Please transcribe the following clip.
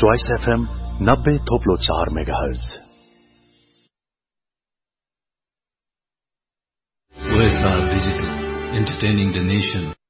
Choice FM 90.4 megahertz. OSR Digital, entertaining the nation.